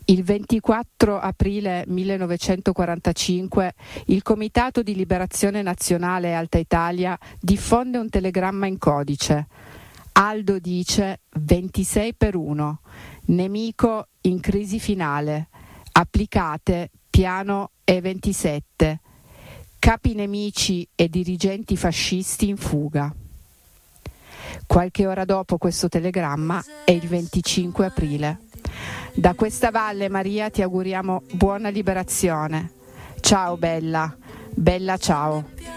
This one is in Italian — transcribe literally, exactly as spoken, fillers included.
Il ventiquattro aprile millenovecentoquarantacinque il Comitato di Liberazione Nazionale Alta Italia diffonde un telegramma in codice. Aldo dice ventisei per uno, nemico in crisi finale, applicate piano E ventisette, capi nemici e dirigenti fascisti in fuga. Qualche ora dopo questo telegramma è il venticinque aprile. Da questa valle, Maria, ti auguriamo buona liberazione. Ciao bella, bella ciao.